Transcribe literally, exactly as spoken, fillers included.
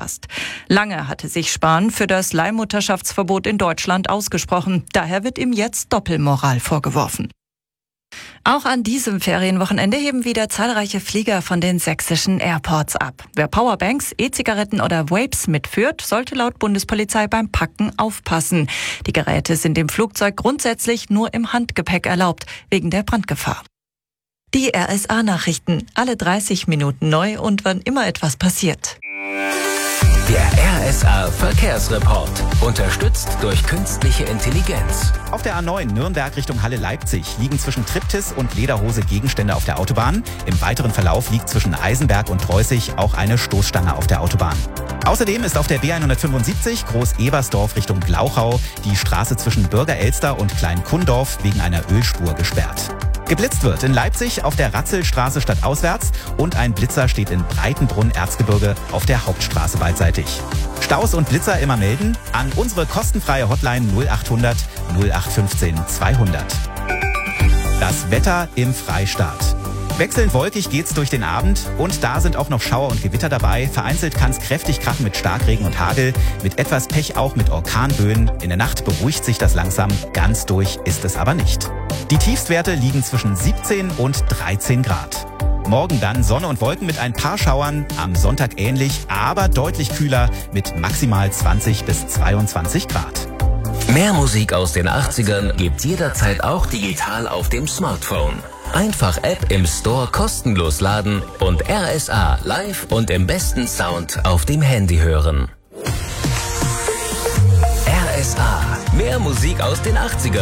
gefasst. Lange hatte sich Spahn für das Leihmutterschaftsverbot in Deutschland ausgesprochen. Daher wird ihm jetzt Doppelmoral vorgeworfen. Auch an diesem Ferienwochenende heben wieder zahlreiche Flieger von den sächsischen Airports ab. Wer Powerbanks, E-Zigaretten oder Vapes mitführt, sollte laut Bundespolizei beim Packen aufpassen. Die Geräte sind im Flugzeug grundsätzlich nur im Handgepäck erlaubt, wegen der Brandgefahr. Die R S A-Nachrichten, alle dreißig Minuten neu und wann immer etwas passiert. Der R S A-Verkehrsreport, unterstützt durch künstliche Intelligenz. Auf der A neun Nürnberg Richtung Halle-Leipzig liegen zwischen Triptis und Lederhose Gegenstände auf der Autobahn. Im weiteren Verlauf liegt zwischen Eisenberg und Treußig auch eine Stoßstange auf der Autobahn. Außerdem ist auf der B hundertfünfundsiebzig Groß-Ebersdorf Richtung Glauchau die Straße zwischen Bürger-Elster und Klein-Kundorf wegen einer Ölspur gesperrt. Geblitzt wird in Leipzig auf der Ratzelstraße stadtauswärts und ein Blitzer steht in Breitenbrunn-Erzgebirge auf der Hauptstraße beidseitig. Staus und Blitzer immer melden an unsere kostenfreie Hotline null achthundert null acht fünfzehn zweihundert. Das Wetter im Freistaat. Wechselnd wolkig geht's durch den Abend und da sind auch noch Schauer und Gewitter dabei. Vereinzelt kann's kräftig krachen mit Starkregen und Hagel, mit etwas Pech auch mit Orkanböen. In der Nacht beruhigt sich das langsam, ganz durch ist es aber nicht. Die Tiefstwerte liegen zwischen siebzehn und dreizehn Grad. Morgen dann Sonne und Wolken mit ein paar Schauern, am Sonntag ähnlich, aber deutlich kühler mit maximal zwanzig bis zweiundzwanzig Grad. Mehr Musik aus den achtzigern gibt's jederzeit auch digital auf dem Smartphone. Einfach App im Store kostenlos laden und R S A live und im besten Sound auf dem Handy hören. R S A, mehr Musik aus den achtzigern.